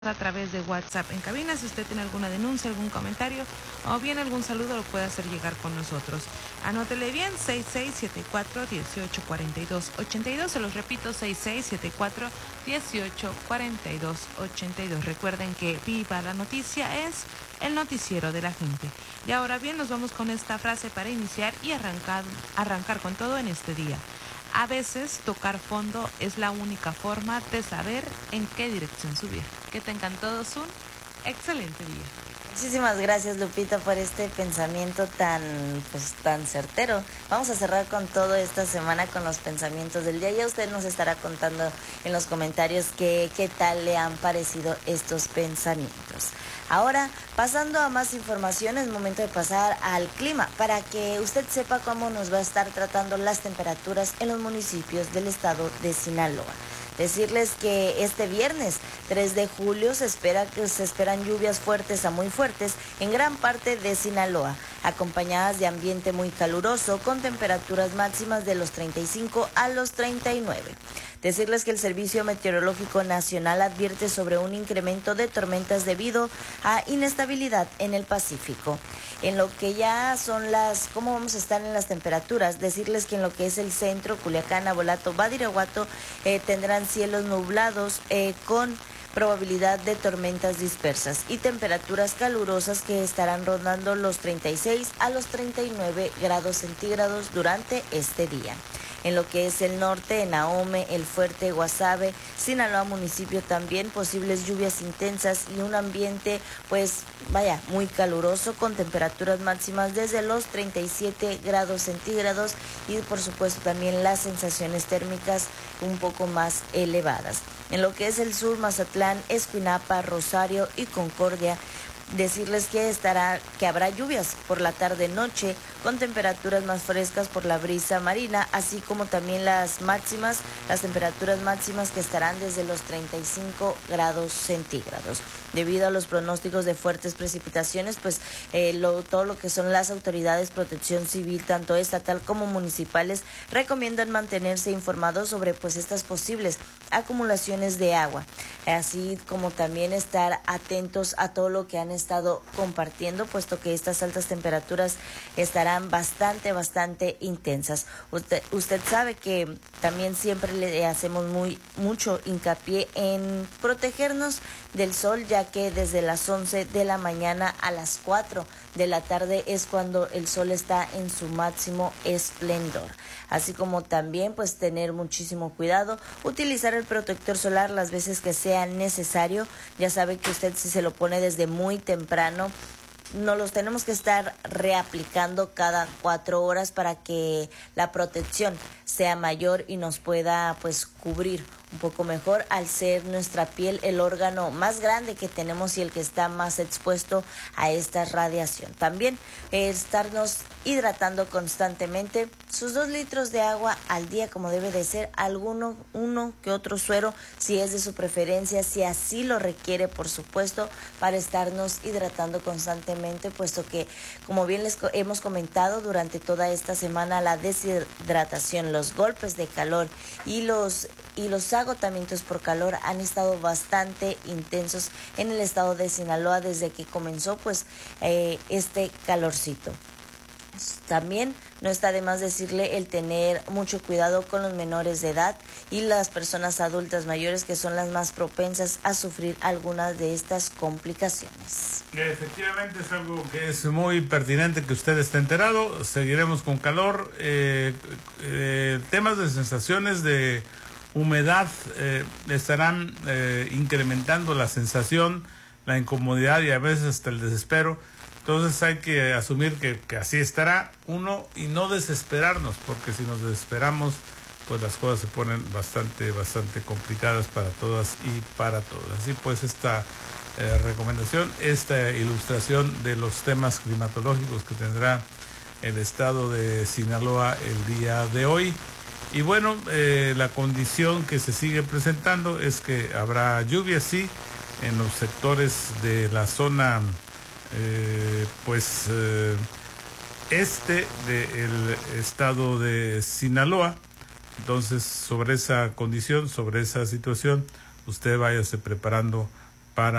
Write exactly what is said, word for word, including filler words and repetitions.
a través de WhatsApp en cabina. Si usted tiene alguna denuncia, algún comentario o bien algún saludo, lo puede hacer llegar con nosotros. Anótele bien, seis seis siete cuatro, uno ocho cuatro dos, ocho dos. Se los repito, seis seis siete cuatro, uno ocho cuatro dos, ocho dos. Recuerden que Viva la Noticia es el noticiero de la gente. Y ahora bien, nos vamos con esta frase para iniciar y arrancar, arrancar con todo en este día. A veces tocar fondo es la única forma de saber en qué dirección subir. Que tengan todos un excelente día. Muchísimas gracias, Lupita, por este pensamiento tan, pues, tan certero. Vamos a cerrar con todo esta semana con los pensamientos del día. Ya usted nos estará contando en los comentarios qué, qué tal le han parecido estos pensamientos. Ahora, pasando a más información, es momento de pasar al clima para que usted sepa cómo nos va a estar tratando las temperaturas en los municipios del estado de Sinaloa. Decirles que este viernes tres de julio se espera que se esperan lluvias fuertes a muy fuertes en gran parte de Sinaloa, acompañadas de ambiente muy caluroso con temperaturas máximas de los treinta y cinco a los treinta y nueve. Decirles que el Servicio Meteorológico Nacional advierte sobre un incremento de tormentas debido a inestabilidad en el Pacífico. En lo que ya son las, ¿cómo vamos a estar en las temperaturas? Decirles que en lo que es el centro, Culiacán, Abolato, Badiraguato, eh, tendrán cielos nublados eh, con probabilidad de tormentas dispersas y temperaturas calurosas que estarán rondando los treinta y seis a los treinta y nueve grados centígrados durante este día. En lo que es el norte, en Ahome, El Fuerte, Guasave, Sinaloa municipio también, posibles lluvias intensas y un ambiente, pues, vaya, muy caluroso con temperaturas máximas desde los treinta y siete grados centígrados y, por supuesto, también las sensaciones térmicas un poco más elevadas. En lo que es el sur, Mazatlán, Escuinapa, Rosario y Concordia, decirles que estará, que habrá lluvias por la tarde-noche con temperaturas más frescas por la brisa marina, así como también las máximas, las temperaturas máximas que estarán desde los treinta y cinco grados centígrados. Debido a los pronósticos de fuertes precipitaciones, pues eh, lo, todo lo que son las autoridades protección civil, tanto estatal como municipales, recomiendan mantenerse informados sobre pues estas posibles acumulaciones de agua, así como también estar atentos a todo lo que han estado compartiendo, puesto que estas altas temperaturas estarán bastante, bastante intensas. Usted, usted sabe que también siempre le hacemos muy mucho hincapié en protegernos del sol, ya que desde las once de la mañana a las cuatro de la tarde es cuando el sol está en su máximo esplendor. Así como también pues tener muchísimo cuidado, utilizar el protector solar las veces que sea necesario. Ya sabe que usted, si se lo pone desde muy temprano, no los tenemos que estar reaplicando cada cuatro horas para que la protección sea mayor y nos pueda pues cubrir un poco mejor, al ser nuestra piel el órgano más grande que tenemos y el que está más expuesto a esta radiación. También eh, estarnos hidratando constantemente, sus dos litros de agua al día como debe de ser, alguno, uno que otro suero si es de su preferencia, si así lo requiere, por supuesto, para estarnos hidratando constantemente, puesto que, como bien les hemos comentado durante toda esta semana, la deshidratación, los golpes de calor y los y los agotamientos por calor han estado bastante intensos en el estado de Sinaloa desde que comenzó pues eh, este calorcito. También no está de más decirle el tener mucho cuidado con los menores de edad y las personas adultas mayores, que son las más propensas a sufrir algunas de estas complicaciones. Efectivamente es algo que es muy pertinente que usted esté enterado. Seguiremos con calor. Eh, eh, temas de sensaciones de humedad eh, estarán eh, incrementando la sensación, la incomodidad y a veces hasta el desespero. Entonces hay que asumir que, que así estará uno y no desesperarnos, porque si nos desesperamos, pues las cosas se ponen bastante, bastante complicadas para todas y para todos. Así pues, esta eh, recomendación, esta ilustración de los temas climatológicos que tendrá el estado de Sinaloa el día de hoy. Y bueno, eh, la condición que se sigue presentando es que habrá lluvia, sí, en los sectores de la zona Eh, pues eh, este del estado de Sinaloa. Entonces, sobre esa condición, sobre esa situación, usted váyase preparando